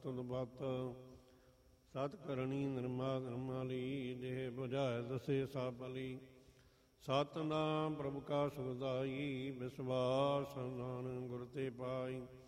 ਤੁਧ ਬਤ। ਸਤ ਕਰਨੀ ਨਿਰਮਾ ਨਿਰਮਾਲੀ, ਜਿਹ ਬੁਝਾਏ ਦਸੇ ਸਾ ਭਲੀ। ਸਤਿਨਾਮ ਪ੍ਰਭੁ ਕਾ ਸੁਖਦਾਈ, ਵਿਸਵਾਸ ਨਾਨਕ ਗੁਰ ਤੇ ਪਾਈ।